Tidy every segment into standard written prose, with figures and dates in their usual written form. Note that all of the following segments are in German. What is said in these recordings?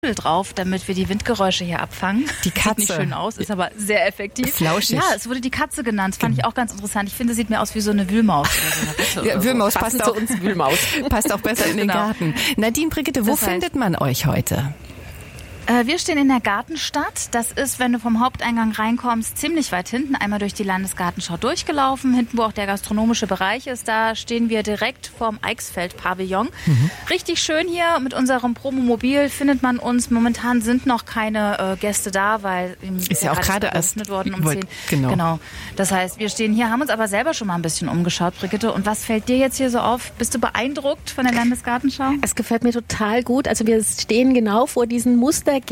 drauf, damit wir die Windgeräusche hier abfangen. Die Katze. Sieht nicht schön aus, ist aber sehr effektiv. Flauschig. Ja, es wurde die Katze genannt. Fand ich auch ganz interessant. Ich finde, sieht mir aus wie so eine Wühlmaus. Oder so Ja, Wühlmaus passt auch, zu uns, Wühlmaus. Passt auch besser in den Garten. Nadine, Brigitte, wo findet man euch heute? Wir stehen in der Gartenstadt. Das ist, wenn du vom Haupteingang reinkommst, ziemlich weit hinten, einmal durch die Landesgartenschau durchgelaufen. Hinten, wo auch der gastronomische Bereich ist, da stehen wir direkt vorm Eichsfeld-Pavillon. Richtig schön hier mit unserem Promomobil findet man uns. Momentan sind noch keine Gäste da, weil ist ja auch gerade eröffnet worden um 10. Genau. Das heißt, wir stehen hier, haben uns aber selber schon mal ein bisschen umgeschaut, Brigitte. Und was fällt dir jetzt hier so auf? Bist du beeindruckt von der Landesgartenschau? Es gefällt mir total gut. Also wir stehen genau vor diesen Mustergärtchen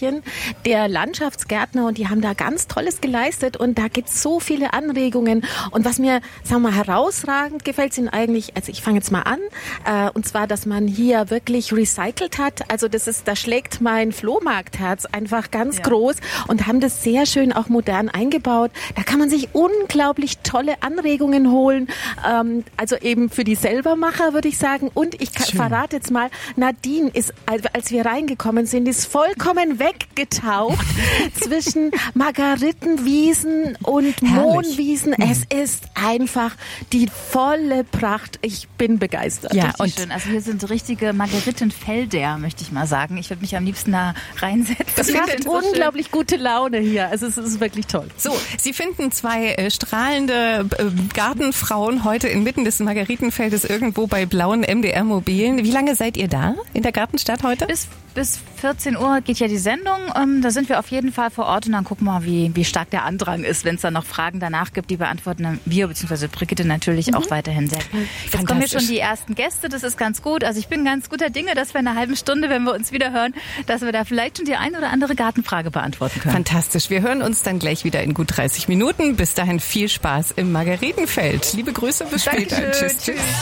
der Landschaftsgärtner und die haben da ganz Tolles geleistet und da gibt es so viele Anregungen. Und was mir, sagen wir mal, herausragend gefällt, sind eigentlich, also ich fange jetzt mal an, und zwar, dass man hier wirklich recycelt hat. Also da schlägt mein Flohmarktherz einfach ganz groß und haben das sehr schön auch modern eingebaut. Da kann man sich unglaublich tolle Anregungen holen. Also eben für die Selbermacher, würde ich sagen. Und ich verrate jetzt mal, Nadine ist, als wir reingekommen sind, ist vollkommen weggetaucht zwischen Margaritenwiesen und Mohnwiesen. Es ist einfach die volle Pracht. Ich bin begeistert. Ja, und schön. Also hier sind richtige Margaritenfelder, möchte ich mal sagen. Ich würde mich am liebsten da reinsetzen. Das macht unglaublich gute Laune hier. Also es ist wirklich toll. So, Sie finden zwei strahlende Gartenfrauen heute inmitten des Margaritenfeldes irgendwo bei blauen MDR-Mobilen. Wie lange seid ihr da in der Gartenstadt heute? Bis 14 Uhr geht ja die Sendung. Da sind wir auf jeden Fall vor Ort und dann gucken wir mal, wie stark der Andrang ist. Wenn es dann noch Fragen danach gibt, die beantworten wir, beziehungsweise Brigitte natürlich auch weiterhin sehr. Jetzt kommen hier schon die ersten Gäste, das ist ganz gut. Also ich bin ganz guter Dinge, dass wir in einer halben Stunde, wenn wir uns wieder hören, dass wir da vielleicht schon die eine oder andere Gartenfrage beantworten können. Fantastisch. Wir hören uns dann gleich wieder in gut 30 Minuten. Bis dahin viel Spaß im Margaritenfeld. Liebe Grüße, bis später. Dankeschön. Tschüss.